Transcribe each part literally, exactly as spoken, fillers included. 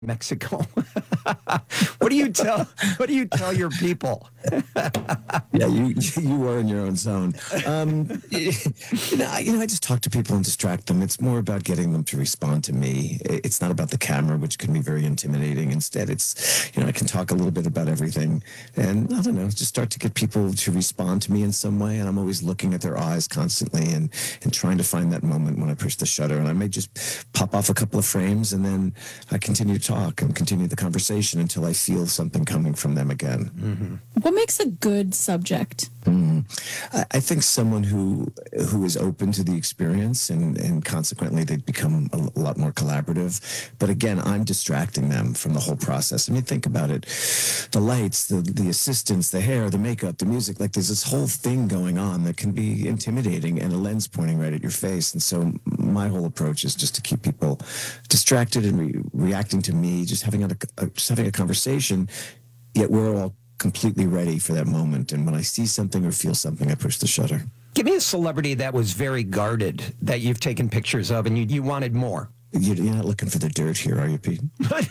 Mexico. What do you tell? What do you tell your people? Yeah, you you are in your own zone. Um, you know, I, you know, I just talk to people and distract them. It's more about getting them to respond to me. It's not about the camera, which can be very intimidating. Instead, it's, you know, I can talk a little bit about everything, and I don't know, just start to get people to respond to me in some way. And I'm always looking at their eyes constantly and and trying to find that moment when I push the shutter. And I may just pop off a couple of frames, and then I continue to talk and continue the conversation until I feel something coming from them again. Mm-hmm. What makes a good subject? Mm. I, I think someone who who is open to the experience, and, and consequently they become a, a lot more collaborative. But again, I'm distracting them from the whole process. I mean, think about it. The lights, the, the assistants, the hair, the makeup, the music, like there's this whole thing going on that can be intimidating, and a lens pointing right at your face. And so my whole approach is just to keep people distracted and re- reacting to me, just having a, a, just having a conversation, yet we're all completely ready for that moment. And when I see something or feel something, I push the shutter. Give me a celebrity that was very guarded that you've taken pictures of and you, you wanted more. You're not looking for the dirt here, are you, Pete?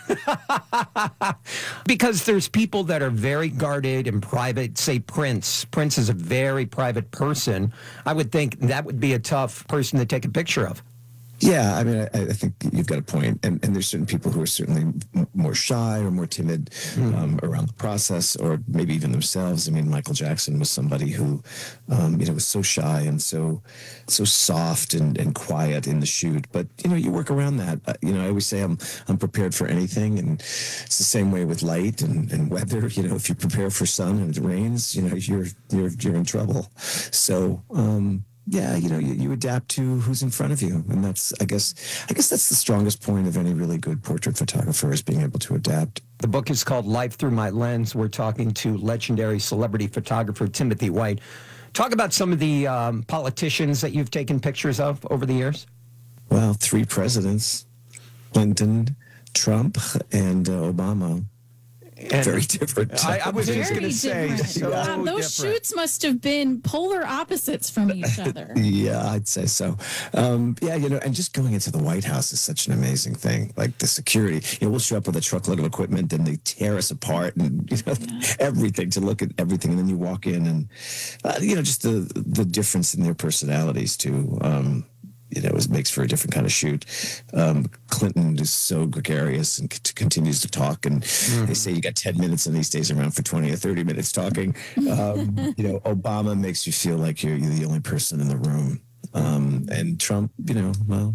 Because there's people that are very guarded and private. Say Prince. Prince is a very private person. I would think that would be a tough person to take a picture of. Yeah, I mean, I, I think you've got a point. And, and there's certain people who are certainly m- more shy or more timid mm. um, around the process, or maybe even themselves. I mean, Michael Jackson was somebody who, um, you know, was so shy and so so soft and, and quiet in the shoot. But, you know, you work around that. Uh, you know, I always say I'm I'm prepared for anything. And it's the same way with light and, and weather. You know, if you prepare for sun and it rains, you know, you're you're you're in trouble. So, um yeah, you know, you, you adapt to who's in front of you. And that's, I guess, I guess that's the strongest point of any really good portrait photographer, is being able to adapt. The book is called Life Through My Lens. We're talking to legendary celebrity photographer Timothy White. Talk about some of the um, politicians that you've taken pictures of over the years. Well, three presidents, Clinton, Trump, and uh, Obama. And very different. I, I was very just going to say, so wow, those different. shoots must have been polar opposites from each other. Yeah, I'd say so. Um, yeah, you know, and just going into the White House is such an amazing thing. Like the security, you know, we'll show up with a truckload of equipment and they tear us apart, and you know, yeah. everything to look at everything, and then you walk in, and uh, you know, just the the difference in their personalities too. Um, You know, it makes for a different kind of shoot. Um, Clinton is so gregarious and c- continues to talk. And mm. they say you got ten minutes, and he stays around for twenty or thirty minutes talking. Um, you know, Obama makes you feel like you're, you're the only person in the room. Um, and Trump, you know, well.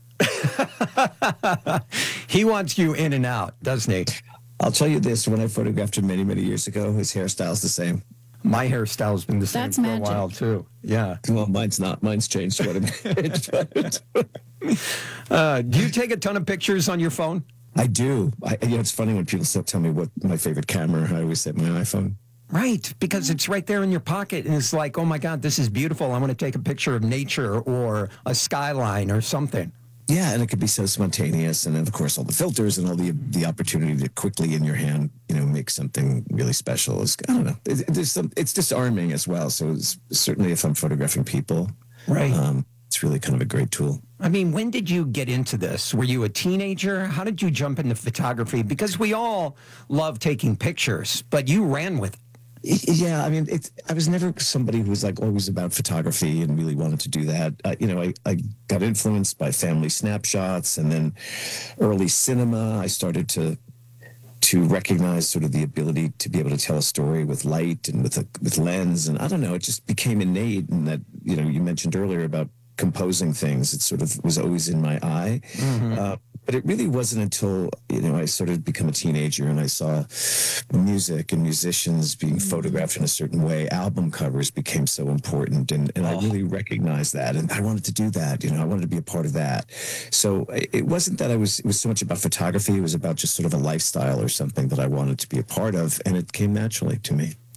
He wants you in and out, doesn't he? I'll tell you this. When I photographed him many, many years ago, his hairstyle's the same. My hairstyle's been the same That's for magic. a while, too. Yeah. Well, mine's not. Mine's changed quite a bit. uh, do you take a ton of pictures on your phone? I do. I, you know, it's funny when people still tell me what my favorite camera. I always say my iPhone. Right, because it's right there in your pocket, and it's like, oh, my God, this is beautiful. I want to take a picture of nature or a skyline or something. Yeah, and it could be so spontaneous, and then of course all the filters and all the the opportunity to quickly in your hand, you know, make something really special. Is, I don't know. It, there's some. It's disarming as well. So it's, certainly, if I'm photographing people, right, um, it's really kind of a great tool. I mean, when did you get into this? Were you a teenager? How did you jump into photography? Because we all love taking pictures, but you ran with it. Yeah, I mean, it's, I was never somebody who was like always about photography and really wanted to do that. Uh, you know, I, I got influenced by family snapshots, and then early cinema. I started to to recognize sort of the ability to be able to tell a story with light and with a with lens. And I don't know, it just became innate. And that, you know, you mentioned earlier about composing things. It sort of was always in my eye. Mm-hmm. Uh, But it really wasn't until, you know, I started to become a teenager and I saw music and musicians being photographed in a certain way. Album covers became so important, and, and oh. I really recognized that, and I wanted to do that. You know, I wanted to be a part of that. So it wasn't that I was, it was so much about photography. It was about just sort of a lifestyle or something that I wanted to be a part of, and it came naturally to me.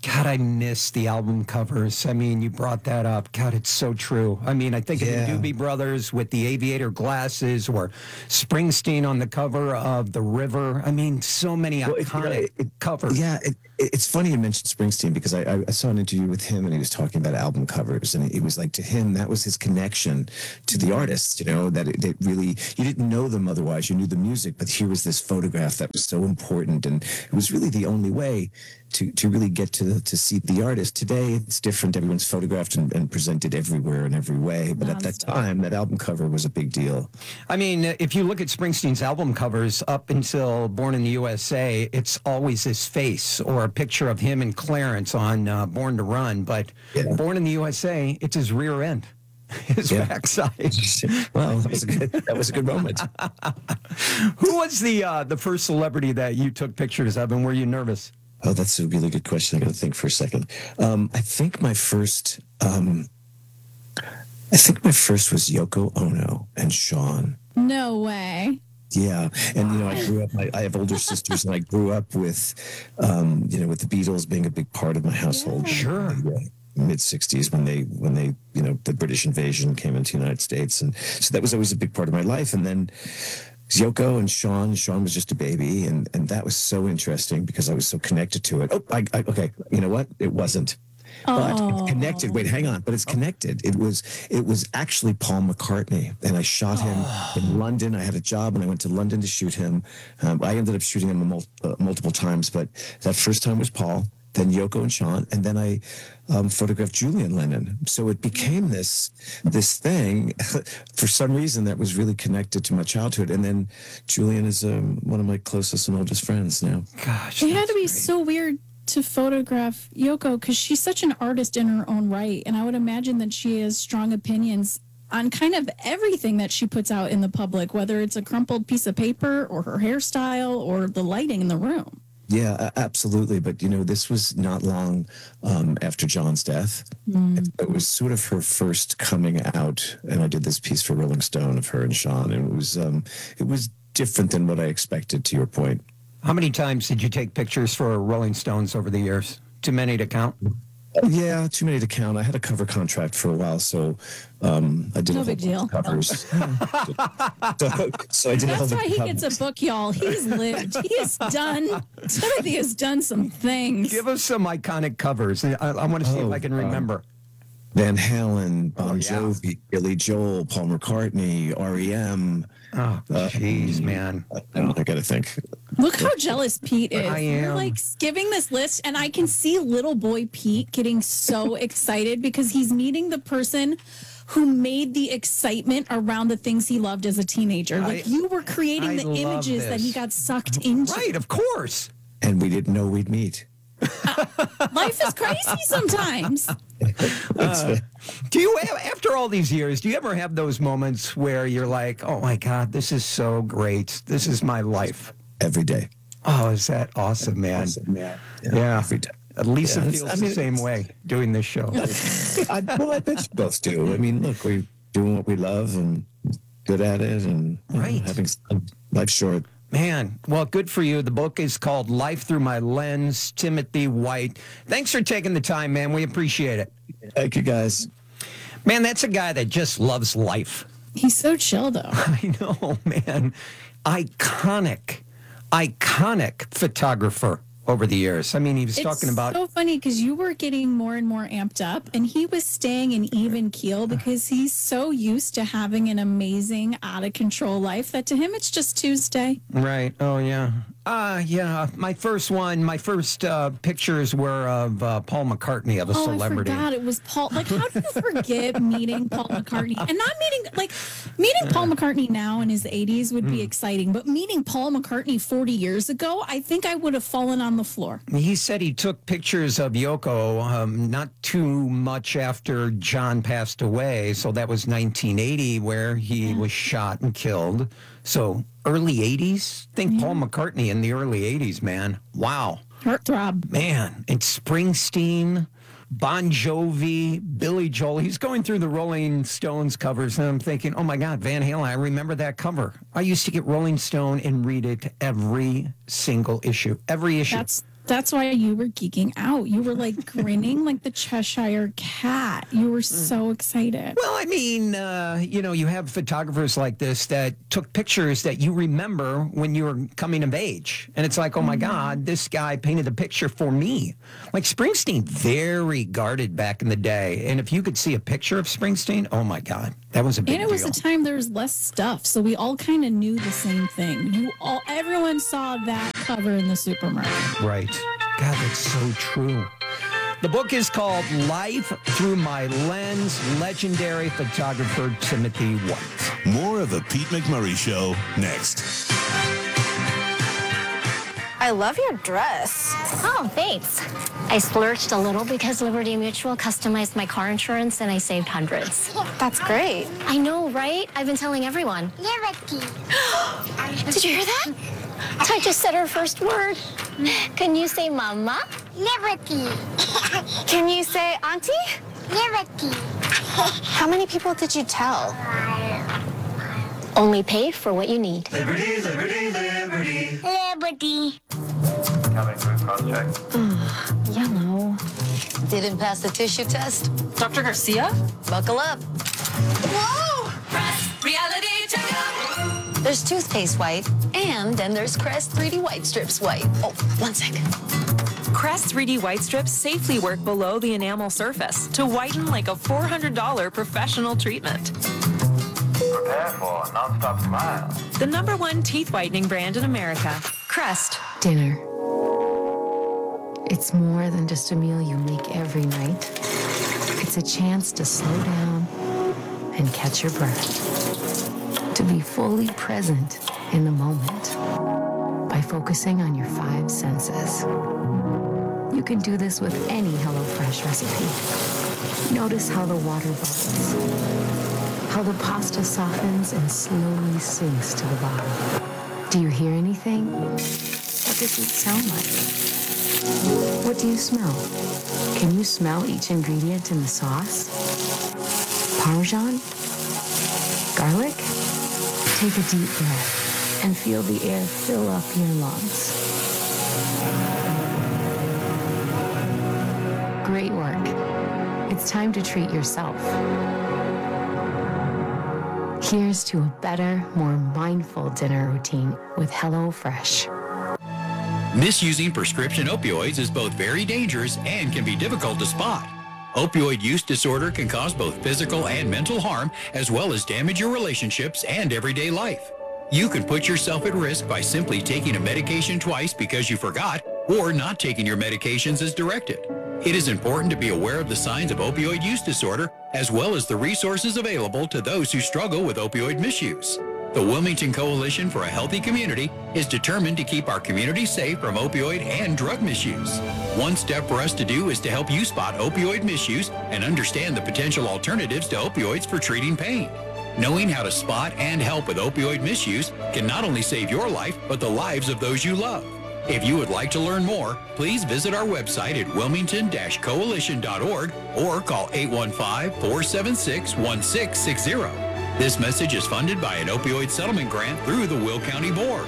God, I miss the album covers. I mean, you brought that up. God, it's so true. I mean, I think Yeah. of the Doobie Brothers with the aviator glasses, or Springsteen on the cover of The River. I mean, so many Well, it- iconic it- it- covers. Yeah, it, it- it's funny you mentioned Springsteen because I, I, I saw an interview with him and he was talking about album covers, and it was like to him that was his connection to the artists. You know that it, it really you didn't know them otherwise. You knew the music, but here was this photograph that was so important, and it was really the only way to to really get to to see the artist. Today it's different. Everyone's photographed and, and presented everywhere in every way, but at that Nonstop. time, that album cover was a big deal. I mean, if you look at Springsteen's album covers up until Born in the U S A, it's always his face or a picture of him and Clarence on uh, Born to Run. But Yeah. Born in the U S A, it's his rear end, his Yeah. backside. Well, that was a good that was a good moment. Who was the uh, the first celebrity that you took pictures of, and were you nervous? Oh, that's a really good question. I got to think for a second. Um, I think my first, um, I think my first was Yoko Ono and Sean. No way. Yeah, and you know, I grew up. I, I have older sisters, and I grew up with, um, you know, with the Beatles being a big part of my household. Yeah. Sure. Mid sixties when they when they you know the British invasion came into the United States, and so that was always a big part of my life. And then Yoko and Sean. Sean was just a baby, and and that was so interesting because I was so connected to it. Oh, I, I okay. You know what? It wasn't. But Oh. it's connected. Wait, hang on. But it's connected. It was it was actually Paul McCartney, and I shot him in London. I had a job, and I went to London to shoot him. Um, I ended up shooting him a mul- uh, multiple times, but that first time was Paul, then Yoko and Sean, and then I um, photographed Julian Lennon. So it became this this thing for some reason that was really connected to my childhood. And then Julian is um, one of my closest and oldest friends now. Gosh, It had that's to be great. so weird to photograph Yoko because she's such an artist in her own right. And I would imagine that she has strong opinions on kind of everything that she puts out in the public, whether it's a crumpled piece of paper or her hairstyle or the lighting in the room. Yeah, a- absolutely. But, you know, this was not long um, after John's death. It was sort of her first coming out. And I did this piece for Rolling Stone of her and Sean. And it was, um, it was different than what I expected, to your point. How many times did you take pictures for Rolling Stones over the years? Too many to count? Yeah, too many to count. I had a cover contract for a while, so um, I did No a whole big bunch deal. of covers. so, so I did a whole That's why bunch he of gets a covers. book, y'all. He's lived. He has done. Timothy has done some things. Give us some iconic covers. I, I want to see if Oh, I can um, remember. Van Halen, Bon Oh, yeah. Jovi, Billy Joel, Paul McCartney, R E M. Oh, jeez, man. I, don't, I got to think. Look how jealous Pete is. I You're am. like giving this list, and I can see little boy Pete getting so excited because he's meeting the person who made the excitement around the things he loved as a teenager. Like I- you were creating I the love images that he this. got sucked into. Right, of course. And we didn't know we'd meet. Life is crazy sometimes. Do you have, after all these years, do you ever have those moments where you're like, oh my God, this is so great. This is my life. Every day. Oh, is that awesome, man? Yeah. Yeah. Every day. At least Yeah, it it's- feels I the mean, same it's- way doing this show. I, well, I bet you both do. I mean, look, we're doing what we love and good at it, and you know, Right. having fun. Life's short. Man, well, good for you. The book is called Life Through My Lens, Timothy White. Thanks for taking the time, man. We appreciate it. Thank you, guys. Man, that's a guy that just loves life. He's so chill though. I know, man. Iconic, iconic photographer over the years. I mean, he was It's talking about. so funny because you were getting more and more amped up, and he was staying an even keel because he's so used to having an amazing, out of control life that to him it's just Tuesday. Right. Oh, yeah. Uh, yeah. My first one, my first uh, pictures were of uh, Paul McCartney, of a Oh, celebrity. I forgot it was Paul. Like, how do you forget meeting Paul McCartney and not meeting like meeting Paul McCartney now in his eighties would be Hmm. exciting, but meeting Paul McCartney forty years ago, I think I would have fallen on the floor. He said he took pictures of Yoko um, not too much after John passed away. So that was nineteen eighty, where he was shot and killed. So early eighties? Think Paul McCartney in the early eighties, man. Wow. Heartthrob. Man, and Springsteen, Bon Jovi, Billy Joel. He's going through the Rolling Stones covers, and I'm thinking, oh my God, Van Halen, I remember that cover. I used to get Rolling Stone and read it every single issue. Every issue. That's That's why you were geeking out. You were like grinning like the Cheshire Cat. You were so excited. Well, I mean, uh, you know, you have photographers like this that took pictures that you remember when you were coming of age. And it's like, oh my God, this guy painted a picture for me. Like Springsteen, very guarded back in the day. And if you could see a picture of Springsteen, oh my God, that was a big And it deal. was a time there was less stuff, so we all kind of knew the same thing. You all, everyone saw that cover in the supermarket. Right. God, that's so true. The book is called Life Through My Lens, legendary photographer Timothy White. More of the Pete McMurray Show next. I love your dress. Oh, thanks. I splurged a little because Liberty Mutual customized my car insurance and I saved hundreds. That's great. I know, right? I've been telling everyone. Liberty. Did you hear that? I just said her first word. Can you say mama? Liberty. Can you say auntie? Liberty. How many people did you tell? Only pay for what you need. Liberty, liberty, liberty. Liberty. Coming through, cross-check. Yellow. Didn't pass the tissue test? Doctor Garcia? Buckle up. Whoa! Reality checkup! There's toothpaste white, and then there's Crest three D White Strips white. Oh, one second. Crest three D White Strips safely work below the enamel surface to whiten like a four hundred dollars professional treatment. Prepare for a non-stop smile. The number one teeth whitening brand in America, Crest. Dinner. It's more than just a meal you make every night. It's a chance to slow down and catch your breath. To be fully present in the moment by focusing on your five senses. You can do this with any HelloFresh recipe. Notice how the water bubbles, how the pasta softens and slowly sinks to the bottom. Do you hear anything? What does it sound like? What do you smell? Can you smell each ingredient in the sauce? Parmesan? Garlic? Take a deep breath and feel the air fill up your lungs. Great work. It's time to treat yourself. Here's to a better, more mindful dinner routine with HelloFresh. Misusing prescription opioids is both very dangerous and can be difficult to spot. Opioid use disorder can cause both physical and mental harm, as well as damage your relationships and everyday life. You can put yourself at risk by simply taking a medication twice because you forgot, or not taking your medications as directed. It is important to be aware of the signs of opioid use disorder, as well as the resources available to those who struggle with opioid misuse. The Wilmington Coalition for a Healthy Community is determined to keep our community safe from opioid and drug misuse. One step for us to do is to help you spot opioid misuse and understand the potential alternatives to opioids for treating pain. Knowing how to spot and help with opioid misuse can not only save your life, but the lives of those you love. If you would like to learn more, please visit our website at wilmington dash coalition dot org or call eight one five, four seven six, one six six zero. This message is funded by an opioid settlement grant through the Will County Board.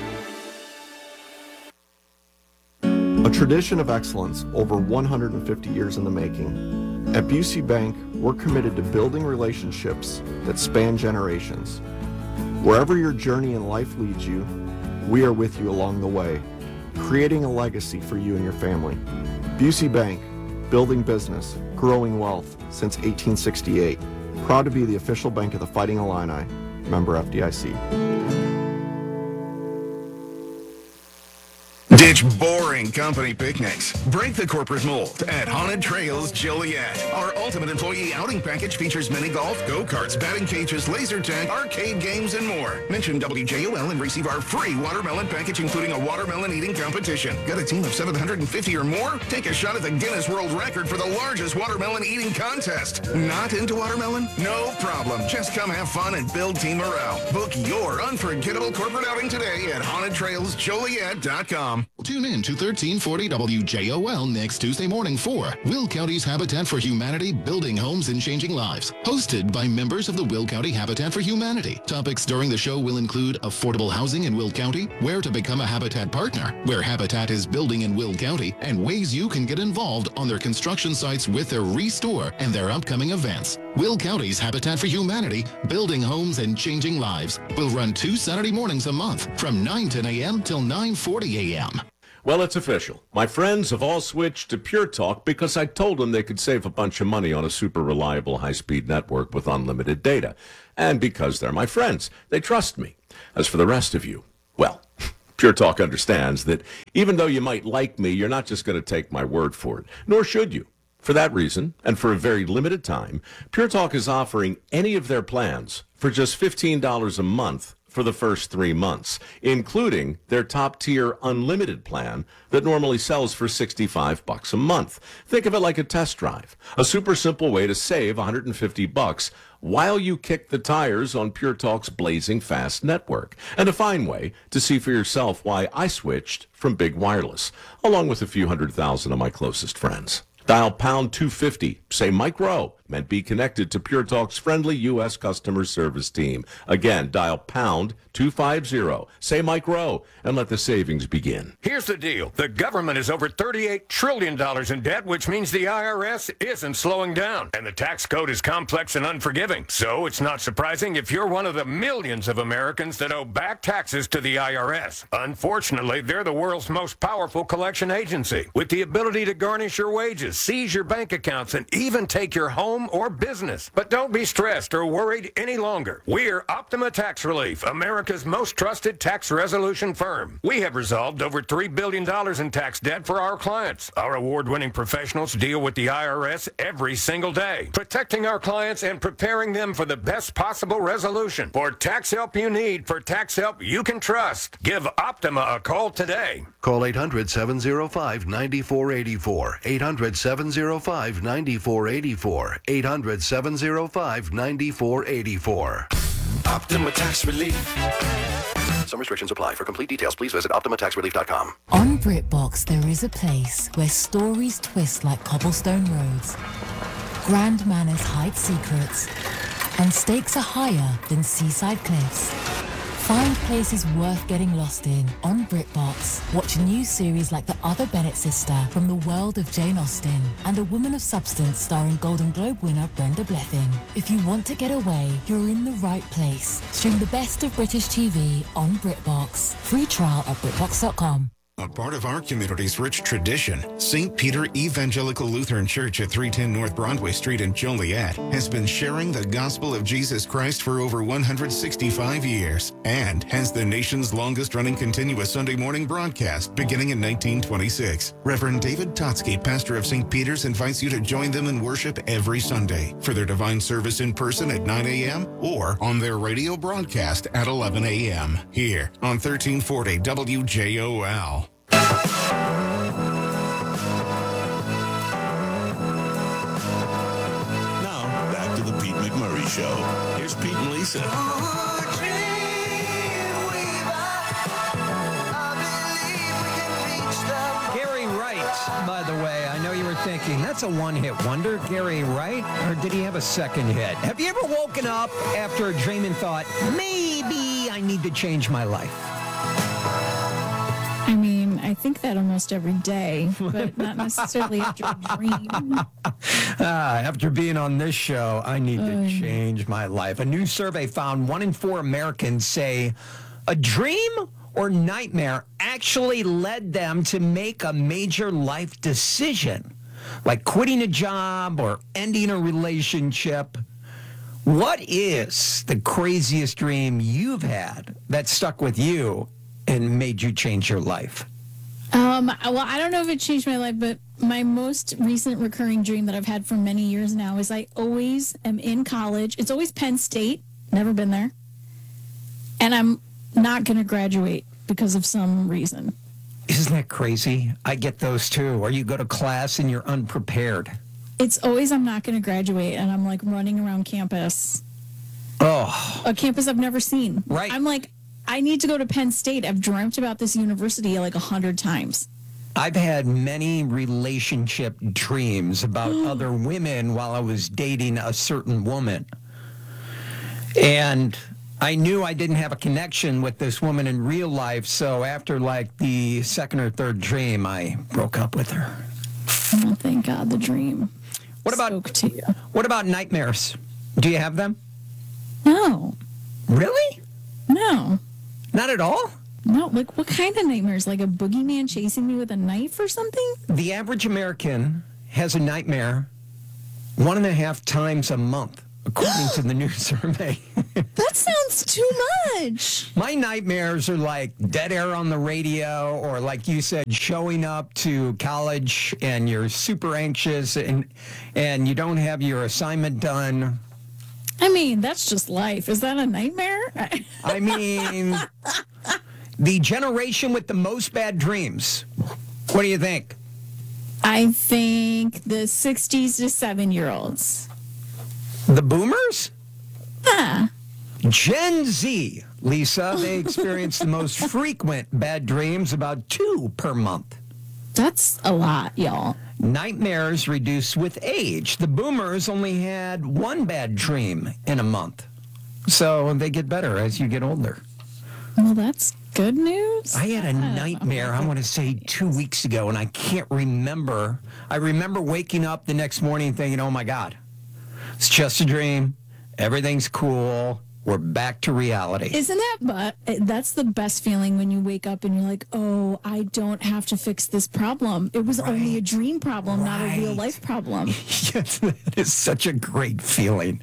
A tradition of excellence over one hundred fifty years in the making. At Busey Bank, we're committed to building relationships that span generations. Wherever your journey in life leads you, we are with you along the way, creating a legacy for you and your family. Busey Bank, building business, growing wealth since eighteen sixty-eight. Proud to be the official bank of the Fighting Illini, member F D I C. Ditch boring company picnics. Break the corporate mold at Haunted Trails Joliet. Our ultimate employee outing package features mini golf, go-karts, batting cages, laser tag, arcade games, and more. Mention W J O L and receive our free watermelon package, including a watermelon eating competition. Got a team of seven hundred fifty or more? Take a shot at the Guinness World Record for the largest watermelon eating contest. Not into watermelon? No problem. Just come have fun and build team morale. Book your unforgettable corporate outing today at haunted trails joliet dot com. Tune in to thirteen forty W J O L next Tuesday morning for Will County's Habitat for Humanity, Building Homes and Changing Lives, hosted by members of the Will County Habitat for Humanity. Topics during the show will include affordable housing in Will County, where to become a Habitat partner, where Habitat is building in Will County, and ways you can get involved on their construction sites with their Restore and their upcoming events. Will County's Habitat for Humanity, Building Homes and Changing Lives will run two Saturday mornings a month from nine ten a.m. till nine forty a.m. Well, it's official. My friends have all switched to Pure Talk because I told them they could save a bunch of money on a super reliable high-speed network with unlimited data. And because they're my friends, they trust me. As for the rest of you, well, Pure Talk understands that even though you might like me, you're not just going to take my word for it, nor should you. For that reason, and for a very limited time, Pure Talk is offering any of their plans for just fifteen dollars a month for the first three months, including their top-tier unlimited plan that normally sells for sixty-five bucks a month. Think of it like a test drive, a super simple way to save one hundred fifty bucks while you kick the tires on Pure Talk's blazing fast network, and a fine way to see for yourself why I switched from Big Wireless, along with a few hundred thousand of my closest friends. Dial pound two fifty, say Mike Rowe, and be connected to Pure Talk's friendly U S customer service team. Again, dial pound two fifty, say Mike Rowe, and let the savings begin. Here's the deal. The government is over thirty-eight trillion dollars in debt, which means the I R S isn't slowing down. And the tax code is complex and unforgiving. So it's not surprising if you're one of the millions of Americans that owe back taxes to the I R S. Unfortunately, they're the world's most powerful collection agency, with the ability to garnish your wages, seize your bank accounts, and even take your home or business. But don't be stressed or worried any longer. We're Optima Tax Relief, America's most trusted tax resolution firm. We have resolved over three billion dollars in tax debt for our clients. Our award-winning professionals deal with the I R S every single day, protecting our clients and preparing them for the best possible resolution. For tax help you need, for tax help you can trust, give Optima a call today. Call eight hundred, seven oh five, nine four eight four. eight hundred, seven oh five, nine four eight four. eight hundred, seven oh five, nine four eight four. Optima Tax Relief. Some restrictions apply. For complete details, please visit optima tax relief dot com. On BritBox, there is a place where stories twist like cobblestone roads, grand manners hide secrets, and stakes are higher than seaside cliffs. Find places worth getting lost in on BritBox. Watch new series like The Other Bennett Sister from the world of Jane Austen and A Woman of Substance starring Golden Globe winner Brenda Blethyn. If you want to get away, you're in the right place. Stream the best of British T V on BritBox. Free trial at BritBox dot com. A part of our community's rich tradition, Saint Peter Evangelical Lutheran Church at three ten North Broadway Street in Joliet has been sharing the gospel of Jesus Christ for over one hundred sixty-five years and has the nation's longest-running continuous Sunday morning broadcast beginning in nineteen twenty-six. Reverend David Totsky, pastor of Saint Peter's, invites you to join them in worship every Sunday for their divine service in person at nine a.m. or on their radio broadcast at eleven a.m. here on thirteen forty W J O L. Now, back to the Pete McMurray Show. Here's Pete and Lisa. Gary Wright, by the way, I know you were thinking, that's a one-hit wonder, Gary Wright, or did he have a second hit? Have you ever woken up after a dream and thought, maybe I need to change my life? I mean, I think that almost every day, but not necessarily after a dream. Ah, after being on this show, I need to Um. change my life. A new survey found one in four Americans say a dream or nightmare actually led them to make a major life decision, like quitting a job or ending a relationship. What is the craziest dream you've had that stuck with you and made you change your life? Um, well, I don't know if it changed my life, but my most recent recurring dream that I've had for many years now is I always am in college. It's always Penn State. Never been there. And I'm not going to graduate because of some reason. Isn't that crazy? I get those too. Or you go to class and you're unprepared. It's always I'm not going to graduate, and I'm like running around campus. Oh. A campus I've never seen. Right. I'm like, I need to go to Penn State. I've dreamt about this university like a hundred times. I've had many relationship dreams about other women while I was dating a certain woman. And I knew I didn't have a connection with this woman in real life, so after like the second or third dream, I broke up with her. Oh, thank God, the dream. What about to you. What about nightmares? Do you have them? No. Really? No. Not at all? No, like what kind of nightmares? Like a boogeyman chasing me with a knife or something? The average American has a nightmare one and a half times a month, according to the new survey. That sounds too much. My nightmares are like dead air on the radio, or like you said, showing up to college and you're super anxious and and you don't have your assignment done. I mean, that's just life. Is that a nightmare? I mean, the generation with the most bad dreams. What do you think? I think the sixties to seven-year-olds. The boomers? Yeah. Gen Z, Lisa, they experience the most frequent bad dreams, about two per month. That's a lot, y'all. Nightmares reduce with age. The boomers only had one bad dream in a month. So they get better as you get older. Well, that's good news. I had a nightmare, I want to say, two weeks ago, and I can't remember. I remember waking up the next morning thinking, oh, my God, it's just a dream. Everything's cool. We're back to reality. Isn't that, but that's the best feeling when you wake up and you're like, oh, I don't have to fix this problem. It was right. only a dream problem, right. not a real life problem. Yes, that is such a great feeling.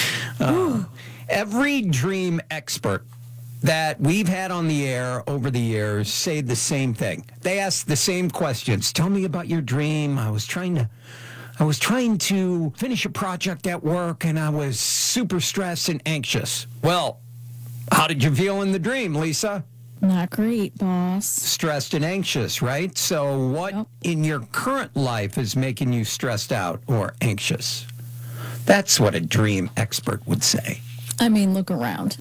Uh, every dream expert that we've had on the air over the years say the same thing. They ask the same questions. Tell me about your dream. I was trying to I was trying to finish a project at work and I was super stressed and anxious. Well, how did you feel in the dream, Lisa? Not great, boss. Stressed and anxious, right? So what yep. in your current life is making you stressed out or anxious? That's what a dream expert would say. I mean, look around.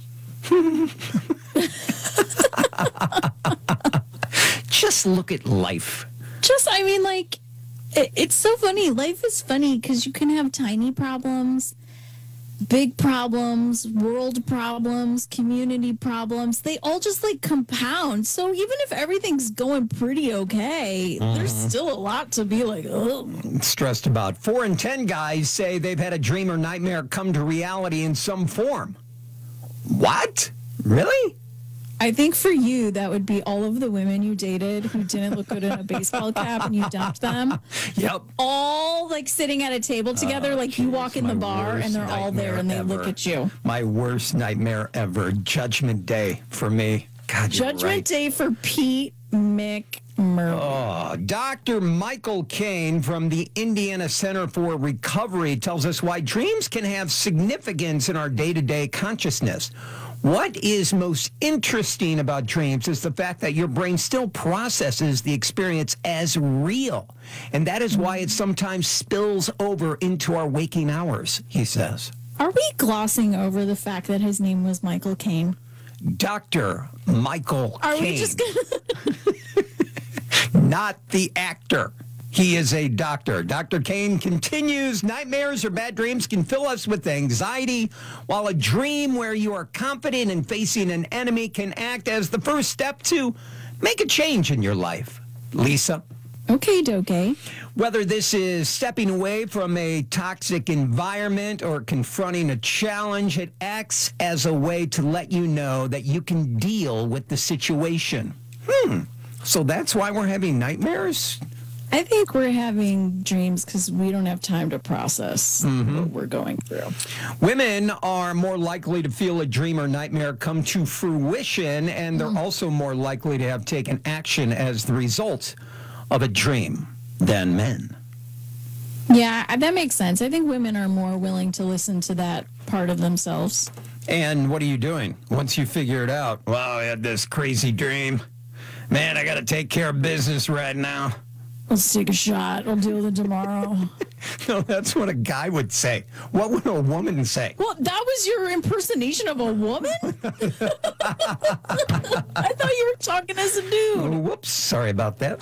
Just look at life. Just, I mean, like, it, it's so funny. Life is funny because you can have tiny problems, big problems, world problems, community problems. They all just, like, compound. So even if everything's going pretty okay, mm-hmm. there's still a lot to be like, oh. Stressed about. Four in ten guys say they've had a dream or nightmare come to reality in some form. What? Really? I think for you, that would be all of the women you dated who didn't look good in a baseball cap and you dumped them. Yep. All like sitting at a table together, uh, like geez, you walk in the bar and they're all there and they ever. look at you. My worst nightmare ever. Judgment Day for me. God, Judgment right. Day for Pete McMurray. Oh, Doctor Michael Kane from the Indiana Center for Recovery tells us why dreams can have significance in our day-to-day consciousness. What is most interesting about dreams is the fact that your brain still processes the experience as real. And that is why it sometimes spills over into our waking hours, he says. Are we glossing over the fact that his name was Michael Caine? Doctor Michael Are Caine. we just gonna... Not the actor. He is a doctor. Doctor Kane continues, nightmares or bad dreams can fill us with anxiety, while a dream where you are confident in facing an enemy can act as the first step to make a change in your life. Lisa? Okay, Doke. Whether this is stepping away from a toxic environment or confronting a challenge, it acts as a way to let you know that you can deal with the situation. Hmm. So that's why we're having nightmares? I think we're having dreams because we don't have time to process mm-hmm. what we're going through. Women are more likely to feel a dream or nightmare come to fruition, and they're mm. also more likely to have taken action as the result of a dream than men. Yeah, that makes sense. I think women are more willing to listen to that part of themselves. And what are you doing once you figure it out? Well, I had this crazy dream. Man, I got to take care of business right now. Let's take a shot. We'll deal with it tomorrow. No, that's what a guy would say. What would a woman say? Well, that was your impersonation of a woman? I thought you were talking as a dude. Oh, whoops. Sorry about that.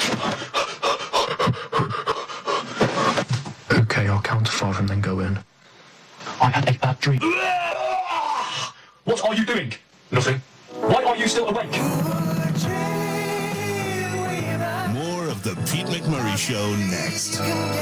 Okay, I'll count to five and then go in. I had a bad dream. What are you doing? Nothing. Why are you still awake? More of the Pete McMurray Show next.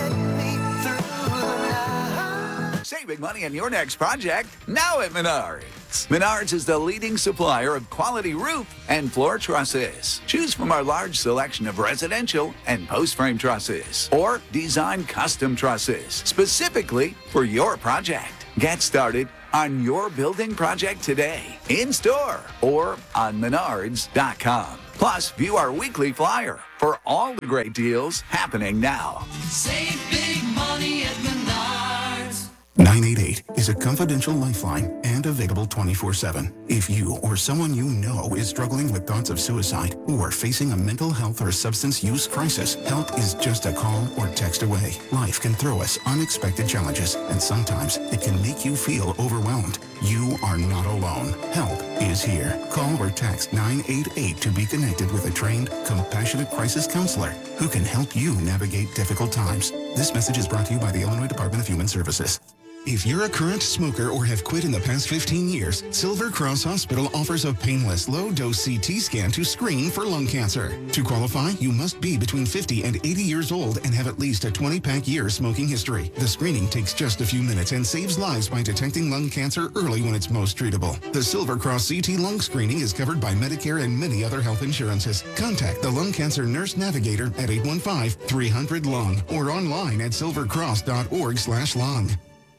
Save big money on your next project now at Menards. Menards is the leading supplier of quality roof and floor trusses. Choose from our large selection of residential and post-frame trusses or design custom trusses specifically for your project. Get started on your building project today, in store or on menards dot com. Plus, view our weekly flyer for all the great deals happening now. Save big money at Menards. nine eight eight is a confidential lifeline and available twenty-four seven. If you or someone you know is struggling with thoughts of suicide or facing a mental health or substance use crisis, help is just a call or text away. Life can throw us unexpected challenges, and sometimes it can make you feel overwhelmed. You are not alone. Help is here. Call or text nine eight eight to be connected with a trained, compassionate crisis counselor who can help you navigate difficult times. This message is brought to you by the Illinois Department of Human Services. If you're a current smoker or have quit in the past fifteen years, Silver Cross Hospital offers a painless low-dose C T scan to screen for lung cancer. To qualify, you must be between fifty and eighty years old and have at least a twenty-pack year smoking history. The screening takes just a few minutes and saves lives by detecting lung cancer early when it's most treatable. The Silver Cross C T lung screening is covered by Medicare and many other health insurances. Contact the Lung Cancer Nurse Navigator at eight one five, three hundred, lung or online at silvercross dot org slash lung.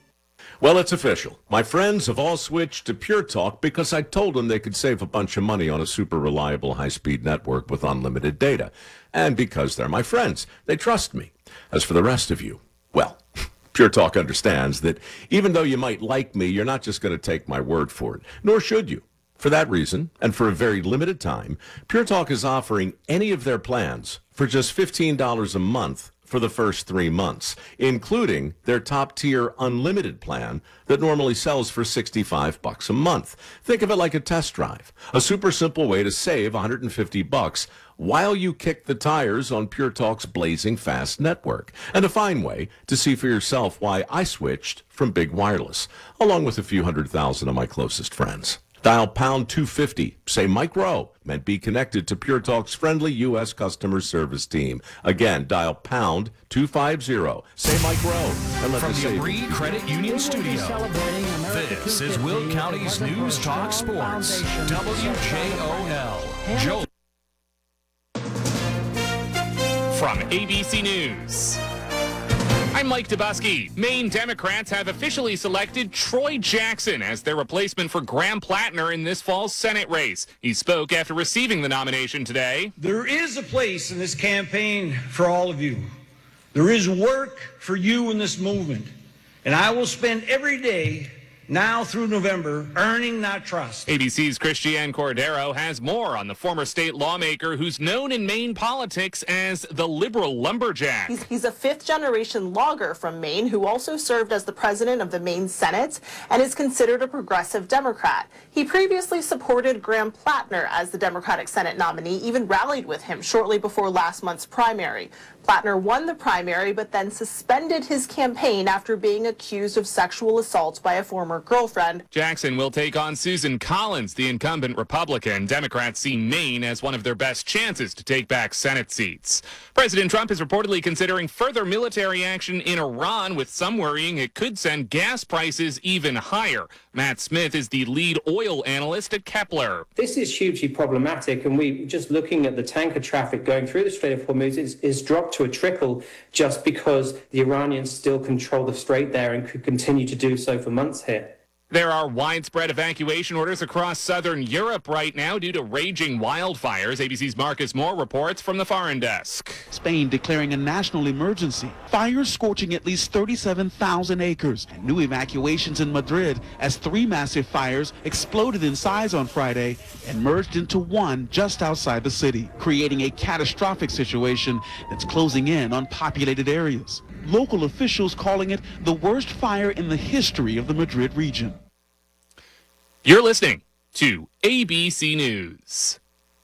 Well, it's official. My friends have all switched to Pure Talk because I told them they could save a bunch of money on a super reliable high-speed network with unlimited data. And because they're my friends, they trust me. As for the rest of you, well, Pure Talk understands that even though you might like me, you're not just going to take my word for it, nor should you. For that reason, and for a very limited time, Pure Talk is offering any of their plans for just fifteen dollars a month for the first three months, including their top-tier unlimited plan that normally sells for sixty-five bucks a month. Think of it like a test drive, a super simple way to save one hundred fifty bucks while you kick the tires on Pure Talk's blazing fast network, and a fine way to see for yourself why I switched from Big Wireless, along with a few hundred thousand of my closest friends. Dial pound two fifty, say Mike Rowe, and be connected to Pure Talk's friendly U S customer service team. Again, dial pound two fifty, say Mike Rowe, and let From the the savings Abri Credit Union Studio, this is Will County's News Talk Sports, W J O L. Joe. From A B C News, I'm Mike Dubusky. Maine Democrats have officially selected Troy Jackson as their replacement for Graham Plattner in this fall's Senate race. He spoke after receiving the nomination today. There is a place in this campaign for all of you. There is work for you in this movement. And I will spend every day now through November earning that trust. A B C's Christiane Cordero has more on the former state lawmaker who's known in Maine politics as the liberal lumberjack. He's, he's a fifth-generation logger from Maine who also served as the president of the Maine Senate and is considered a progressive Democrat. He previously supported Graham Plattner as the Democratic Senate nominee, even rallied with him shortly before last month's primary. Plattner won the primary, but then suspended his campaign after being accused of sexual assault by a former girlfriend. Jackson will take on Susan Collins, the incumbent Republican. Democrats see Maine as one of their best chances to take back Senate seats. President Trump is reportedly considering further military action in Iran, with some worrying it could send gas prices even higher. Matt Smith is the lead oil analyst at Kepler. This is hugely problematic, and we just looking at the tanker traffic going through the Strait of Hormuz is, is dropped to a trickle just because the Iranians still control the strait there and could continue to do so for months here. There are widespread evacuation orders across southern Europe right now due to raging wildfires. A B C's Marcus Moore reports from the Foreign Desk. Spain declaring a national emergency. Fires scorching at least thirty-seven thousand acres. And new evacuations in Madrid as three massive fires exploded in size on Friday and merged into one just outside the city, creating a catastrophic situation that's closing in on populated areas. Local officials calling it the worst fire in the history of the Madrid region. You're listening to A B C News.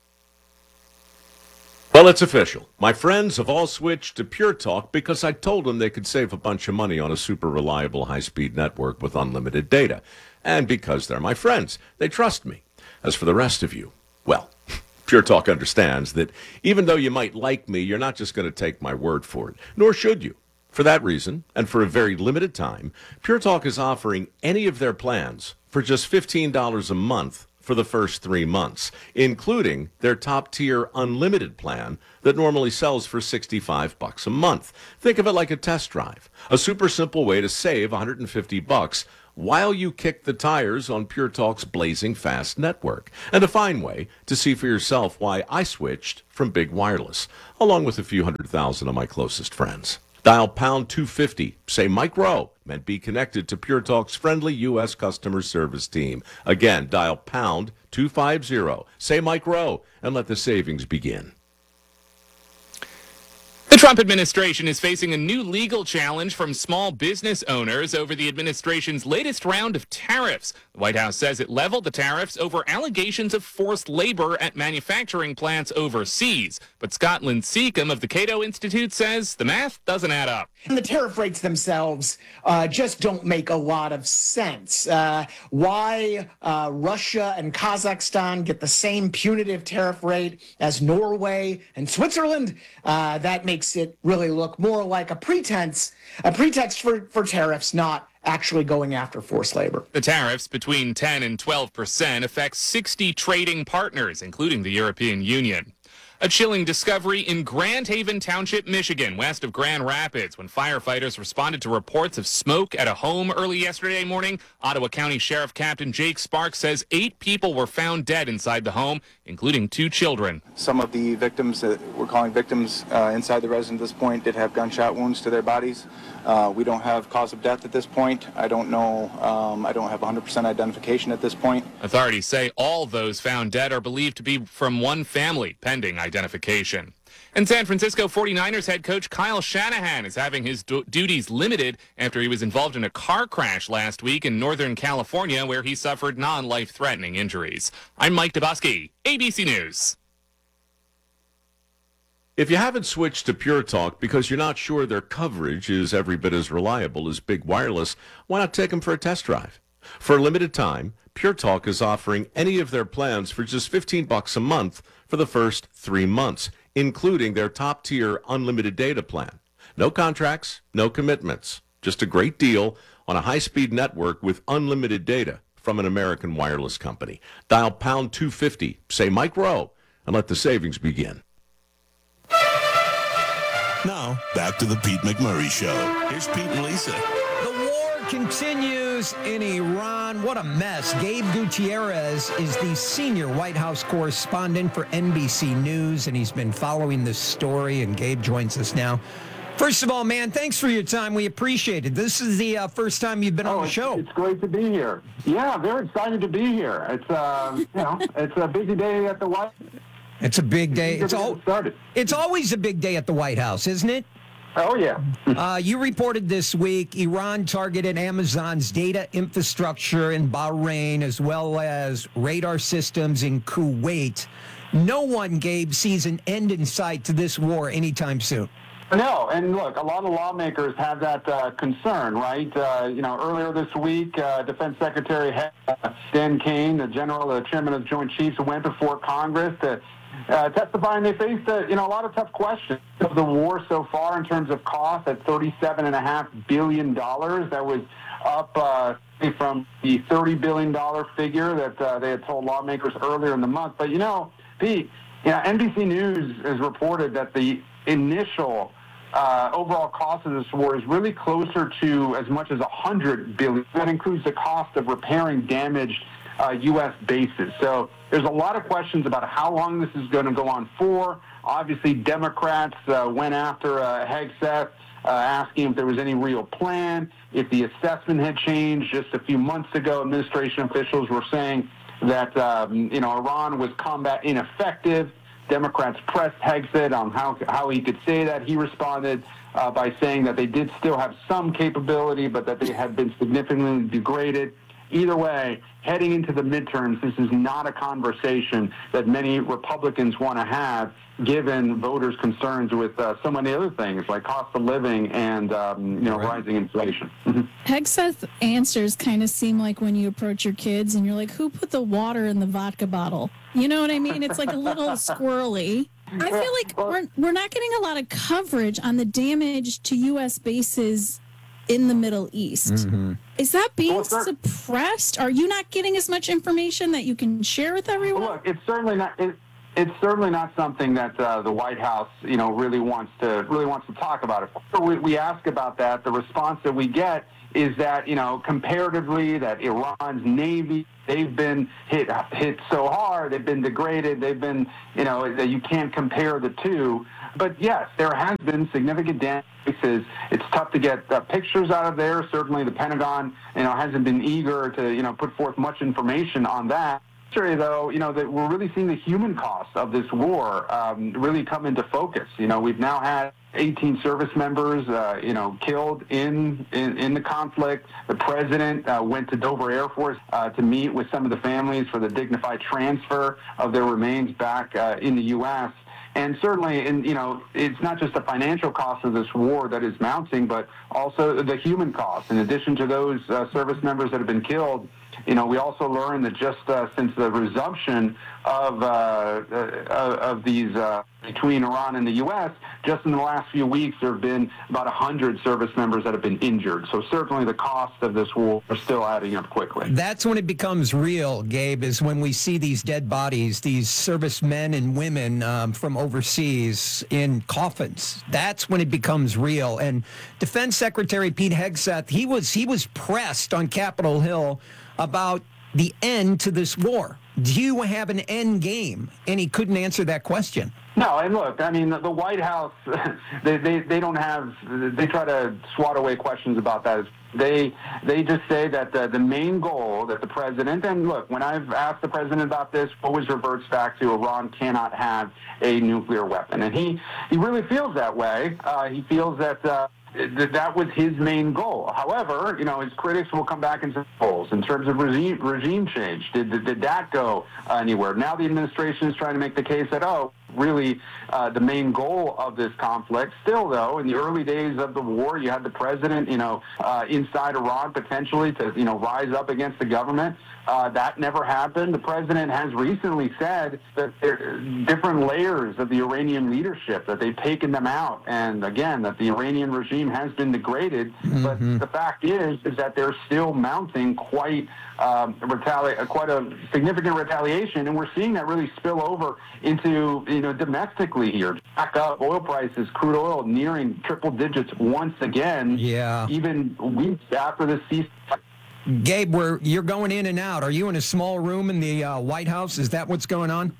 Well, it's official. My friends have all switched to Pure Talk because I told them they could save a bunch of money on a super reliable high-speed network with unlimited data. And because they're my friends, they trust me. As for the rest of you, well, Pure Talk understands that even though you might like me, you're not just going to take my word for it, nor should you. For that reason, and for a very limited time, Pure Talk is offering any of their plans for just fifteen dollars a month for the first three months, including their top-tier unlimited plan that normally sells for sixty-five bucks a month. Think of it like a test drive, a super simple way to save one hundred fifty bucks while you kick the tires on Pure Talk's blazing fast network, and a fine way to see for yourself why I switched from Big Wireless, along with a few hundred thousand of my closest friends. Dial pound two fifty, say Mike Rowe, and be connected to Pure Talk's friendly U S customer service team. Again, dial pound two fifty, say Mike Rowe, and let the savings begin. The Trump administration is facing a new legal challenge from small business owners over the administration's latest round of tariffs. The White House says it leveled the tariffs over allegations of forced labor at manufacturing plants overseas. But Scotland Seacom of the Cato Institute says the math doesn't add up. And the tariff rates themselves uh, just don't make a lot of sense. Uh, why uh, Russia and Kazakhstan get the same punitive tariff rate as Norway and Switzerland, uh, that makes it really look more like a pretense, a pretext for, for tariffs, not actually going after forced labor. The tariffs between ten and twelve percent affect sixty trading partners, including the European Union. A chilling discovery in Grand Haven Township, Michigan, west of Grand Rapids, when firefighters responded to reports of smoke at a home early yesterday morning. Ottawa County Sheriff Captain Jake Sparks says eight people were found dead inside the home, including two children. Some of the victims that we're calling victims uh, inside the residence at this point did have gunshot wounds to their bodies. Uh, we don't have cause of death at this point. I don't know. Um, I don't have one hundred percent identification at this point. Authorities say all those found dead are believed to be from one family, pending identification. And San Francisco forty-niners head coach Kyle Shanahan is having his du- duties limited after he was involved in a car crash last week in Northern California where he suffered non-life-threatening injuries. I'm Mike Dabowski, A B C News. If you haven't switched to Pure Talk because you're not sure their coverage is every bit as reliable as Big Wireless, why not take them for a test drive? For a limited time, Pure Talk is offering any of their plans for just fifteen bucks a month for the first three months, including their top-tier unlimited data plan. No contracts, no commitments, just a great deal on a high-speed network with unlimited data from an American wireless company. Dial pound two fifty, say Mike Rowe, and let the savings begin. Now, back to the Pete McMurray Show. Here's Pete and Lisa. The war continues in Iran. What a mess. Gabe Gutierrez is the senior White House correspondent for N B C News, and he's been following this story, and Gabe joins us now. First of all, man, thanks for your time. We appreciate it. This is the uh, first time you've been oh, on the show. It's great to be here. Yeah, very excited to be here. It's, uh, you know, it's a busy day at the White House. It's a big day. It's all It's always a big day at the White House, isn't it? Oh, yeah. uh, you reported this week Iran targeted Amazon's data infrastructure in Bahrain as well as radar systems in Kuwait. No one, Gabe, sees an end in sight to this war anytime soon. No, and look, a lot of lawmakers have that uh, concern, right? Uh, you know, earlier this week, uh, Defense Secretary uh, Dan Kane, the general, the chairman of the Joint Chiefs, went before Congress to uh, testify, and they faced, uh, you know, a lot of tough questions of the war so far in terms of cost at thirty-seven point five billion dollars. That was up uh, from the thirty billion dollars figure that uh, they had told lawmakers earlier in the month. But, you know, Pete, you know, N B C News has reported that the initial uh, overall cost of this war is really closer to as much as one hundred billion dollars. That includes the cost of repairing damaged uh, U S bases. So there's a lot of questions about how long this is going to go on for. Obviously, Democrats uh, went after uh, Hegseth, uh, asking if there was any real plan, if the assessment had changed. Just a few months ago, administration officials were saying that um, you know Iran was combat ineffective. Democrats pressed Hegseth on how how he could say that. He responded uh, by saying that they did still have some capability, but that they had been significantly degraded. Either way, heading into the midterms, this is not a conversation that many Republicans want to have, given voters' concerns with uh, so many other things like cost of living and um, you know Right. rising inflation. Hegseth answers kind of seem like when you approach your kids and you're like, who put the water in the vodka bottle? You know what I mean? It's like a little squirrely. I feel like we're, we're not getting a lot of coverage on the damage to U S bases in the Middle East. Mm-hmm. Is that being Well, sir- suppressed? Are you not getting as much information that you can share with everyone? Look, it's certainly not. It, it's certainly not something that uh, the White House, you know, really wants to really wants to talk about. If we, we ask about that, the response that we get is that, you know, comparatively, that Iran's Navy, they've been hit hit so hard, they've been degraded, they've been, you know, that you can't compare the two. But yes, there has been significant damage. It's tough to get uh, pictures out of there. Certainly, the Pentagon, you know, hasn't been eager to, you know, put forth much information on that. Sure, though, you know, that we're really seeing the human cost of this war um, really come into focus. You know, we've now had eighteen service members, uh, you know, killed in, in, in the conflict. The president uh, went to Dover Air Force uh, to meet with some of the families for the dignified transfer of their remains back uh, in the U S And certainly, in, you know, it's not just the financial cost of this war that is mounting, but also the human cost. In addition to those uh, service members that have been killed, you know, we also learned that just uh, since the resumption of uh, uh, of these uh, between Iran and the U S, just in the last few weeks, there have been about one hundred service members that have been injured. So certainly the costs of this war are still adding up quickly. That's when it becomes real, Gabe, is when we see these dead bodies, these servicemen and women um, from overseas in coffins. That's when it becomes real. And Defense Secretary Pete Hegseth, he was he was pressed on Capitol Hill about the end to this war. Do you have an end game? And he couldn't answer that question. No, and look, I mean, the, the White House, they, they, they don't have, they try to swat away questions about that. They they just say that the, the main goal that the president, and look, when I've asked the president about this, always reverts back to Iran cannot have a nuclear weapon. And he, he really feels that way. Uh, he feels that uh, that that was his main goal. However, you know, his critics will come back and say, polls in terms of regime, regime change. Did, did, did that go uh, anywhere? Now the administration is trying to make the case that, oh, really uh, the main goal of this conflict. Still, though, in the early days of the war, you had the president, you know, uh, inside Iran potentially to, you know, rise up against the government. Uh, that never happened. The president has recently said that there are different layers of the Iranian leadership, that they've taken them out. And again, that the Iranian regime has been degraded. Mm-hmm. But the fact is, is that they're still mounting quite, um, retali- quite a significant retaliation. And we're seeing that really spill over into, you know, domestically here. Back up oil prices, crude oil nearing triple digits once again. Yeah. Even weeks after the ceasefire. Gabe, we're, you're going in and out. Are you in a small room in the uh, White House? Is that what's going on?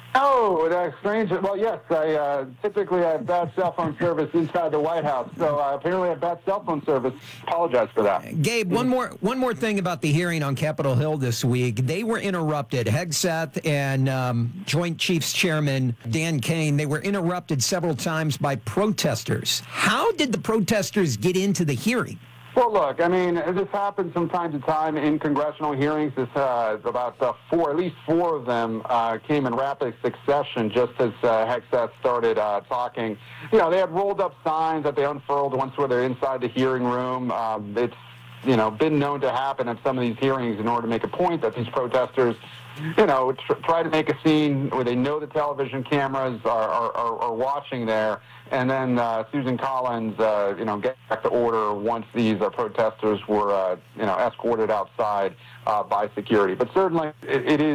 Oh, that's strange. Well, yes, I uh, typically have bad cell phone service inside the White House, so uh, apparently I have bad cell phone service. Apologize for that. Gabe, one more one more thing about the hearing on Capitol Hill this week. They were interrupted. Hegseth and um, Joint Chiefs Chairman Dan Kane, they were interrupted several times by protesters. How did the protesters get into the hearing? Well, look, I mean, this happens from time to time in congressional hearings. This uh, about uh, four, at least four of them uh, came in rapid succession just as uh, Hegseth started uh, talking. You know, they had rolled up signs that they unfurled once where they're inside the hearing room. Um, it's, you know, been known to happen at some of these hearings in order to make a point that these protesters, you know, tr- try to make a scene where they know the television cameras are, are, are, are watching there. And then uh, Susan Collins, uh, you know, get back to order once these uh, protesters were, uh, you know, escorted outside uh, by security. But certainly it, it is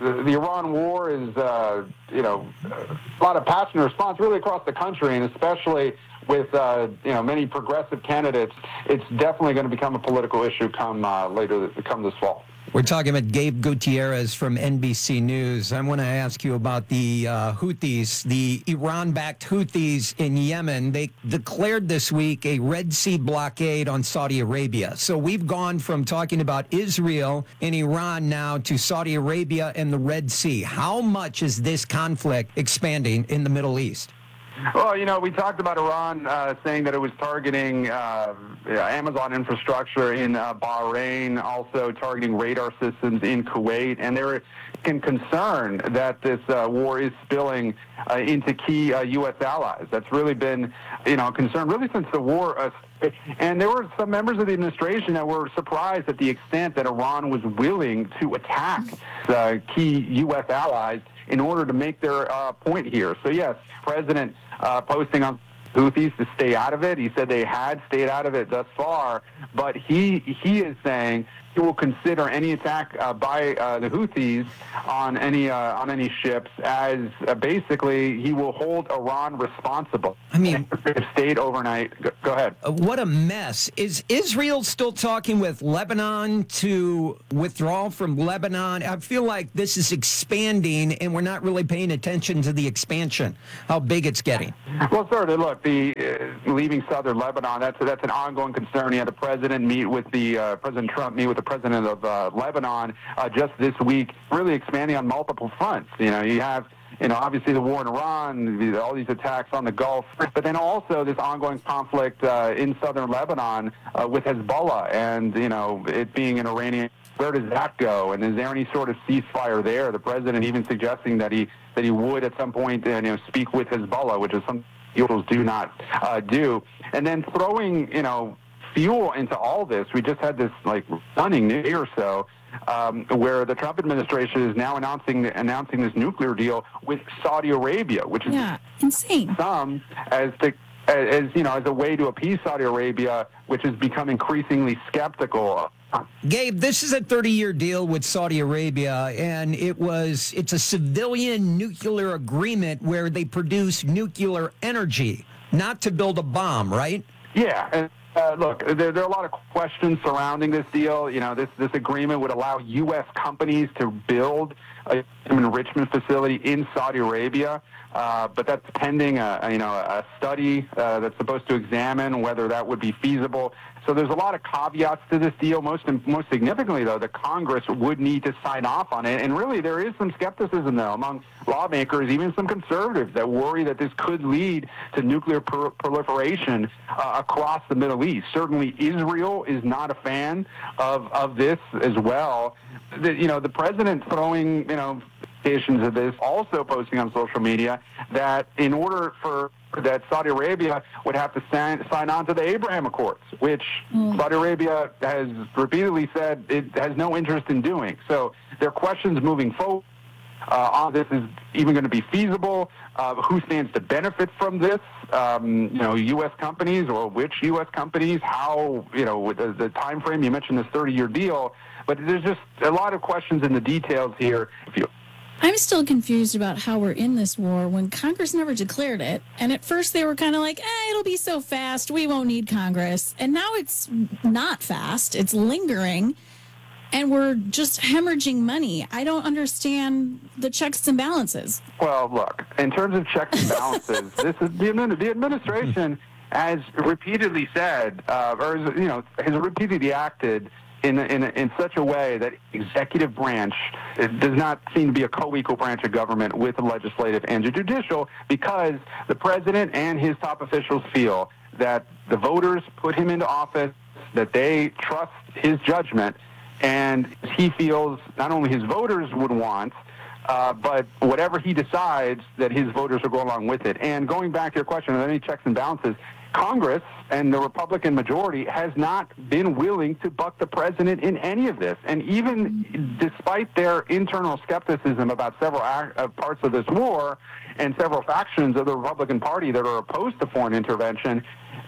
the, the Iran war is, uh, you know, a lot of passionate response really across the country, and especially with, uh, you know, many progressive candidates. It's definitely going to become a political issue come uh, later, come this fall. We're talking about Gabe Gutierrez from N B C News. I want to ask you about the uh, Houthis, the Iran-backed Houthis in Yemen. They declared this week a Red Sea blockade on Saudi Arabia. So we've gone from talking about Israel and Iran now to Saudi Arabia and the Red Sea. How much is this conflict expanding in the Middle East? Well, you know, we talked about Iran uh, saying that it was targeting uh, Amazon infrastructure in uh, Bahrain, also targeting radar systems in Kuwait, and they were concerned that this uh, war is spilling uh, into key uh, U S allies. That's really been, you know, a concern really since the war. Uh, and there were some members of the administration that were surprised at the extent that Iran was willing to attack uh, key U S allies in order to make their uh, point here. So, yes, President uh, posting on Houthis to stay out of it. He said they had stayed out of it thus far, but he he is saying he will consider any attack uh, by uh, the Houthis on any uh, on any ships as uh, basically he will hold Iran responsible. I mean, if stayed overnight. Go, go ahead. Uh, what a mess. Is Israel still talking with Lebanon to withdraw from Lebanon? I feel like this is expanding and we're not really paying attention to the expansion, how big it's getting. Well, certainly, look, the uh, leaving southern Lebanon, that's that's an ongoing concern. You had the president meet with the uh, President Trump meet with the president of uh, Lebanon uh, just this week, really expanding on multiple fronts. You know, you have, you know, obviously the war in Iran, all these attacks on the Gulf, but then also this ongoing conflict uh, in southern Lebanon uh, with Hezbollah and, you know, it being an Iranian. Where does that go? And is there any sort of ceasefire there? The president even suggesting that he that he would at some point, uh, you know, speak with Hezbollah, which is something Israel do not uh, do. And then throwing, you know, fuel into all this. We just had this like stunning news or so um, where the Trump administration is now announcing announcing this nuclear deal with Saudi Arabia, which is yeah, insane. Some as the as you know as a way to appease Saudi Arabia, which has become increasingly skeptical. Gabe, this is a thirty-year deal with Saudi Arabia, and it was it's a civilian nuclear agreement where they produce nuclear energy, not to build a bomb, right? Yeah, and uh, look, there, there are a lot of questions surrounding this deal. You know, this this agreement would allow U S companies to build a, an enrichment facility in Saudi Arabia. Uh, but that's pending a, you know, a study uh, that's supposed to examine whether that would be feasible. So there's a lot of caveats to this deal. Most most significantly, though, the Congress would need to sign off on it. And really, there is some skepticism, though, among lawmakers, even some conservatives, that worry that this could lead to nuclear pro- proliferation uh, across the Middle East. Certainly, Israel is not a fan of, of this as well. The, you know, the president throwing, you know, of this, also posting on social media that in order for that Saudi Arabia would have to sign, sign on to the Abraham Accords, which mm. Saudi Arabia has repeatedly said it has no interest in doing. So there are questions moving forward uh, on this is even going to be feasible. Uh, who stands to benefit from this? Um, you know, U S companies or which U S companies? How, you know, with the, the time frame? You mentioned this thirty-year deal, but there's just a lot of questions in the details here. If you I'm still confused about how we're in this war when Congress never declared it. And at first they were kind of like, eh, it'll be so fast, we won't need Congress. And now it's not fast, it's lingering, and we're just hemorrhaging money. I don't understand the checks and balances. Well, look, in terms of checks and balances, this is the, the administration has repeatedly said, uh, or you know, has repeatedly acted in in in such a way that executive branch it does not seem to be a co-equal branch of government with the legislative and the judicial, because the president and his top officials feel that the voters put him into office, that they trust his judgment, and he feels not only his voters would want, uh, but whatever he decides, that his voters will go along with it. And going back to your question, are there any checks and balances? Congress and the Republican majority has not been willing to buck the president in any of this. And even despite their internal skepticism about several act, uh, parts of this war and several factions of the Republican Party that are opposed to foreign intervention,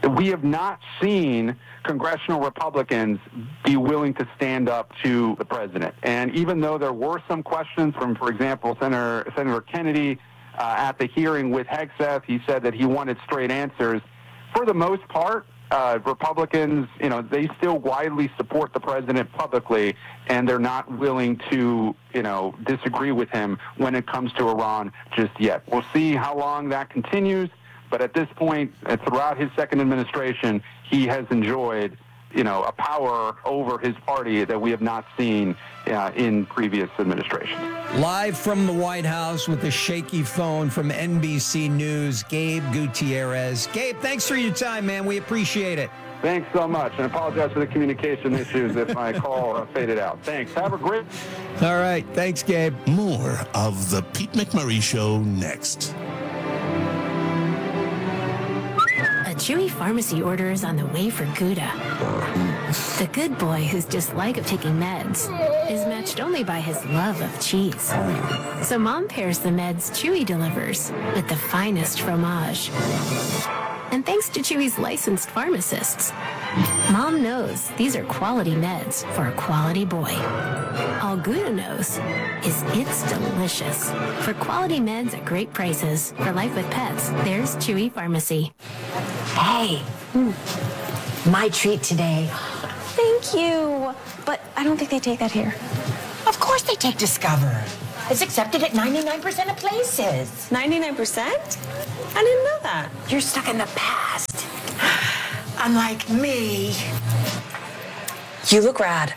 we have not seen congressional Republicans be willing to stand up to the president. And even though there were some questions from, for example, Senator, Senator Kennedy uh, at the hearing with Hegseth, he said that he wanted straight answers. For the most part, uh, Republicans, you know, they still widely support the president publicly, and they're not willing to, you know, disagree with him when it comes to Iran just yet. We'll see how long that continues. But at this point, uh, throughout his second administration, he has enjoyed, you know, a power over his party that we have not seen uh, in previous administrations. Live from the White House with a shaky phone from N B C News, Gabe Gutierrez. Gabe, thanks for your time, man. We appreciate it. Thanks so much, and I apologize for the communication issues if my call uh, faded out. Thanks. Have a great... All right. Thanks, Gabe. More of the Pete McMurray Show next. Chewy Pharmacy order is on the way for Gouda. The good boy whose dislike of taking meds is matched only by his love of cheese. So Mom pairs the meds Chewy delivers with the finest fromage. And thanks to Chewy's licensed pharmacists, Mom knows these are quality meds for a quality boy. All Gouda knows is it's delicious. For quality meds at great prices, for life with pets, there's Chewy Pharmacy. Hey, my treat today. Thank you. But I don't think they take that here. Of course they take Discover. It's accepted at ninety-nine percent of places. ninety-nine percent? I didn't know that. You're stuck in the past. Unlike me. You look rad.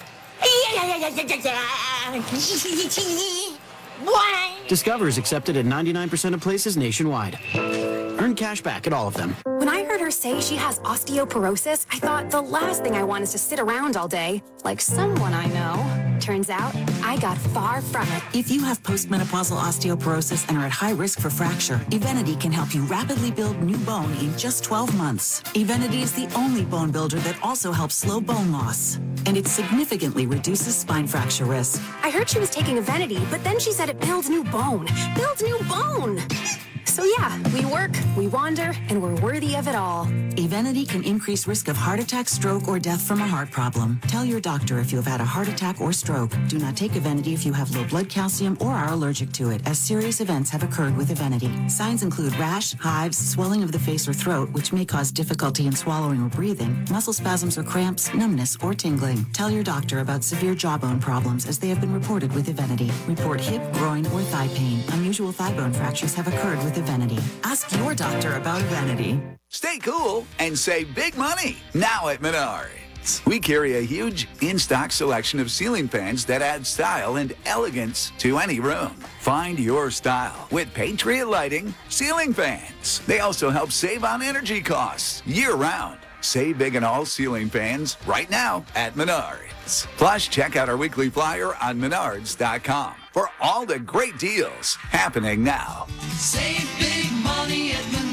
Discover is accepted at ninety-nine percent of places nationwide. Earn cash back at all of them. When I heard her say she has osteoporosis, I thought the last thing I want is to sit around all day, like someone I know. Turns out, I got far from it. If you have postmenopausal osteoporosis and are at high risk for fracture, Evenity can help you rapidly build new bone in just twelve months. Evenity is the only bone builder that also helps slow bone loss, and it significantly reduces spine fracture risk. I heard she was taking Evenity, but then she said it builds new bone. Builds new bone! So yeah, we work, we wander, and we're worthy of it all. Evenity can increase risk of heart attack, stroke, or death from a heart problem. Tell your doctor if you have had a heart attack or stroke. Do not take Evenity if you have low blood calcium or are allergic to it, as serious events have occurred with Evenity. Signs include rash, hives, swelling of the face or throat, which may cause difficulty in swallowing or breathing, muscle spasms or cramps, numbness, or tingling. Tell your doctor about severe jawbone problems, as they have been reported with Evenity. Report hip, groin, or thigh pain. Unusual thigh bone fractures have occurred with Evenity. Ask your doctor about Evenity. Stay cool and save big money now at Menards. We carry a huge in-stock selection of ceiling fans that add style and elegance to any room. Find your style with Patriot Lighting ceiling fans. They also help save on energy costs year-round. Save big on all ceiling fans right now at Menards. Plus, check out our weekly flyer on menards dot com for all the great deals happening now. Save big money at Menards.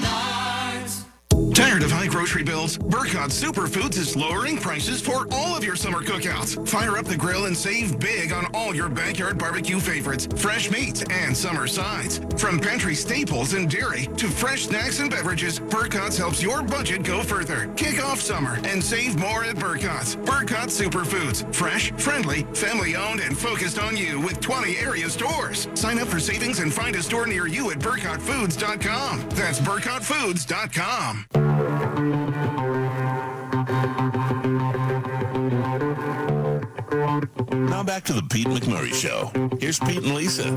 Tired of high grocery bills? Burkott Superfoods is lowering prices for all of your summer cookouts. Fire up the grill and save big on all your backyard barbecue favorites, fresh meats, and summer sides. From pantry staples and dairy to fresh snacks and beverages, Burkott's helps your budget go further. Kick off summer and save more at Burkott's. Burkott Superfoods. Fresh, friendly, family-owned, and focused on you with twenty area stores. Sign up for savings and find a store near you at burkott foods dot com. That's burkott foods dot com. Now back to the Pete McMurray Show. Here's Pete and Lisa.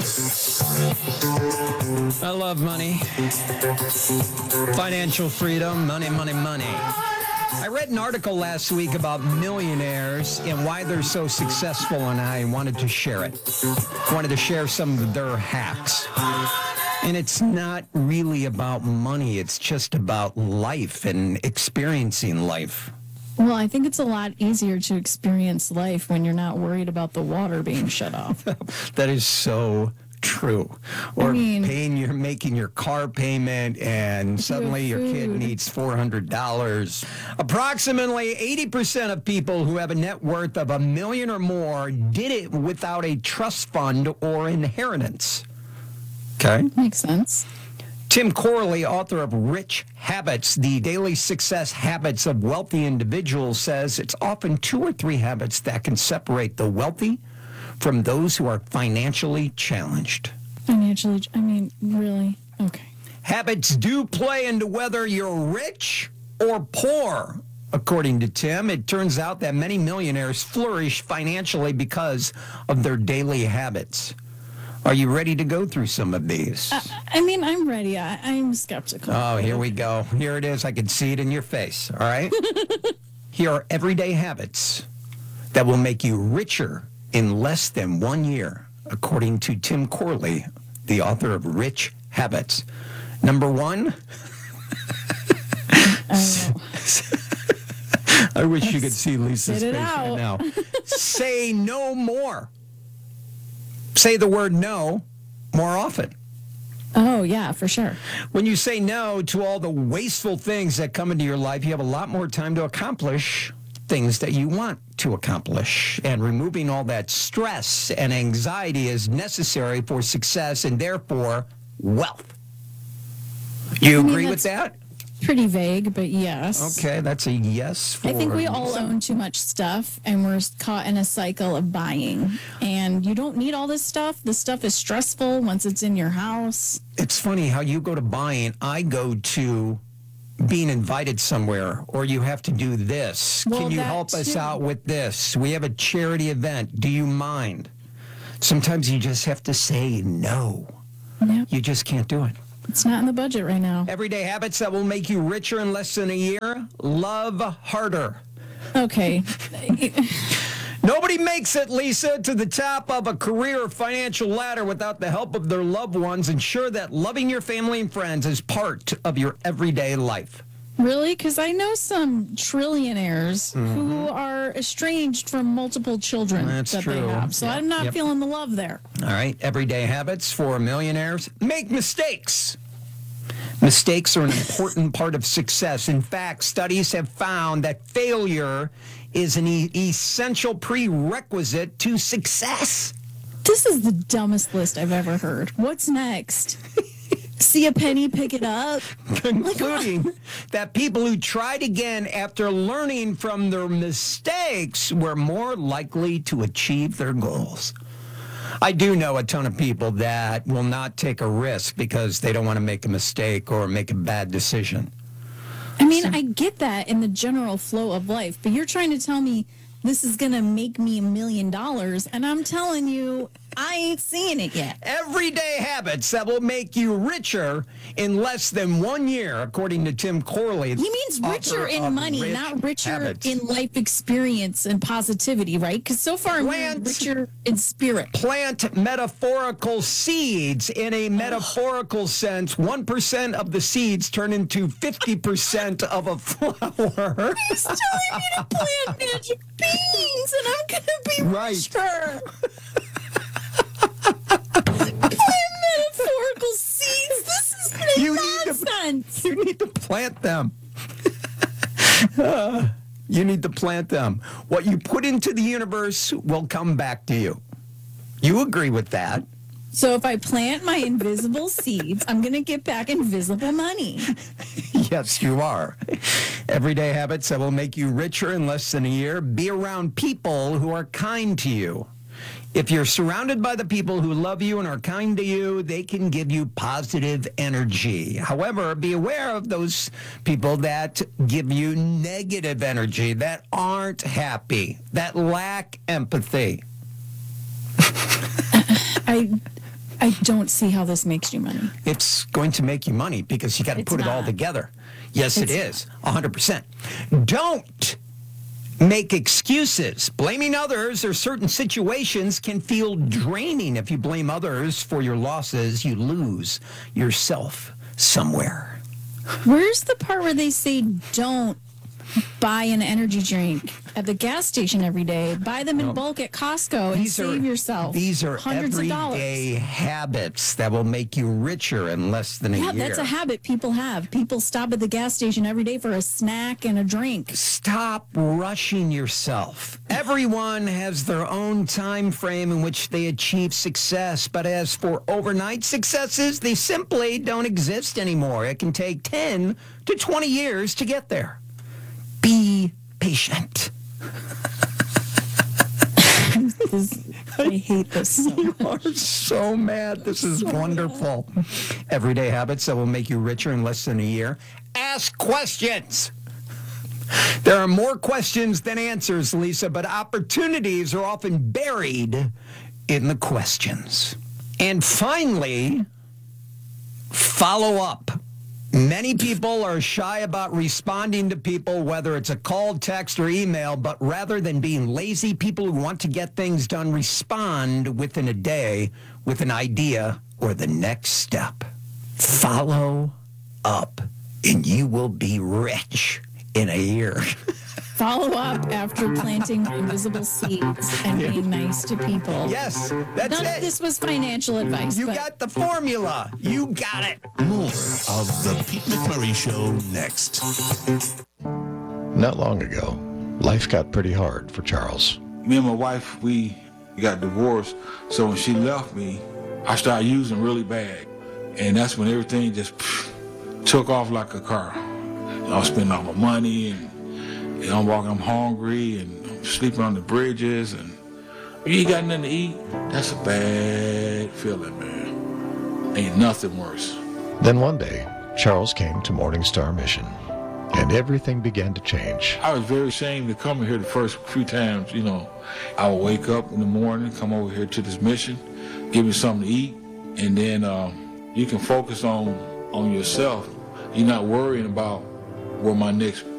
I love money. Financial freedom, money, money, money. I read an article last week about millionaires and why they're so successful, and I wanted to share it. Wanted to share some of their hacks. And it's not really about money. It's just about life and experiencing life. Well, I think it's a lot easier to experience life when you're not worried about the water being shut off. That is so true. Or I mean, paying your making your car payment and suddenly your kid needs four hundred dollars. Approximately eighty percent of people who have a net worth of a million or more did it without a trust fund or inheritance. Okay. Makes sense. Tim Corley, author of Rich Habits, the daily success habits of wealthy individuals, says it's often two or three habits that can separate the wealthy from those who are financially challenged. Financially, I mean, really? Okay. Habits do play into whether you're rich or poor. According to Tim, it turns out that many millionaires flourish financially because of their daily habits. Are you ready to go through some of these? I, I mean, I'm ready. I, I'm skeptical. Oh, here we go. Here it is. I can see it in your face. All right? Here are everyday habits that will make you richer in less than one year, according to Tim Corley, the author of Rich Habits. Number one. Oh. I wish you could see Lisa's Spit face it out. right now. Say no more. Say the word no more often. Oh, yeah, for sure. When you say no to all the wasteful things that come into your life, you have a lot more time to accomplish things that you want to accomplish. And removing all that stress and anxiety is necessary for success and therefore wealth. You I mean, agree with that? Pretty vague, but yes. Okay, that's a yes for I think we all own too much stuff and we're caught in a cycle of buying. And you don't need all this stuff. The stuff is stressful once it's in your house. It's funny how you go to buying. I go to being invited somewhere, or you have to do this. Well, Can you that help us too. out with this? We have a charity event. Do you mind? Sometimes you just have to say no. Yeah. You just can't do it. It's not in the budget right now. Everyday habits that will make you richer in less than a year. Love harder. Okay. Nobody makes it, Lisa, to the top of a career or financial ladder without the help of their loved ones. Ensure that loving your family and friends is part of your everyday life. Really? Because I know some trillionaires Mhm. who are estranged from multiple children That's that true. they have. So Yep. I'm not Yep. feeling the love there. All right, everyday habits for millionaires. Make mistakes. Mistakes are an important part of success. In fact, studies have found that failure is an e- essential prerequisite to success. This is the dumbest list I've ever heard. What's next? See a penny, pick it up. Concluding that people who tried again after learning from their mistakes were more likely to achieve their goals. I do know a ton of people that will not take a risk because they don't want to make a mistake or make a bad decision. I mean, I get that in the general flow of life, but you're trying to tell me this is going to make me a million dollars, and I'm telling you, I ain't seeing it yet. Everyday habits that will make you richer in less than one year, according to Tim Corley. He means richer author in of money, Rich not richer Habits. in life experience and positivity, right? Because so far I'm Plant- richer in spirit. Plant metaphorical seeds in a metaphorical sense. one percent of the seeds turn into fifty percent of a flower. He's telling me to plant magic beans, and I'm going to be Right. richer. Plant metaphorical seeds. This is pretty You need to- nonsense. You need to plant them. Uh, you need to plant them. What you put into the universe will come back to you. You agree with that? So if I plant my invisible seeds, I'm going to get back invisible money. Yes, you are. Everyday habits that will make you richer in less than a year. Be around people who are kind to you. If you're surrounded by the people who love you and are kind to you, they can give you positive energy. However, be aware of those people that give you negative energy, that aren't happy, that lack empathy. I I don't see how this makes you money. It's going to make you money because you got to It's put it all not. together. Yes, it It's is. one hundred percent. Don't make excuses. Blaming others or certain situations can feel draining. If you blame others for your losses, you lose yourself somewhere. Where's the part where they say don't buy an energy drink at the gas station every day. Buy them in no. bulk at Costco and these save are, yourself These are hundreds of dollars. everyday habits that will make you richer in less than a yeah, year. Yeah, that's a habit people have. People stop at the gas station every day for a snack and a drink. Stop rushing yourself. Everyone has their own time frame in which they achieve success, but as for overnight successes, they simply don't exist anymore. It can take ten to twenty years to get there. Be patient. This, I hate this so You much. are so mad. This is so wonderful. Mad. Everyday habits that will make you richer in less than a year. Ask questions. There are more questions than answers, Lisa, but opportunities are often buried in the questions. And finally, follow up. Many people are shy about responding to people, whether it's a call, text, or email, but rather than being lazy, people who want to get things done respond within a day with an idea or the next step. Follow up, and you will be rich in a year. Follow up after planting invisible seeds and being nice to people. Yes, that's None it. of this was financial advice. You but got the formula. You got it. More of the Pete McMurray Show next. Not long ago, life got pretty hard for Charles. Me and my wife, we got divorced. So when she left me, I started using really bad. And that's when everything just pff, took off like a car. I was spending all my money, and, and I'm walking, I'm hungry, and I'm sleeping on the bridges, and you ain't got nothing to eat. That's a bad feeling, man. Ain't nothing worse. Then one day, Charles came to Morning Star Mission, and everything began to change. I was very ashamed to come here the first few times, you know. I would wake up in the morning, come over here to this mission, give me something to eat, and then uh, you can focus on, on yourself. You're not worrying about where my next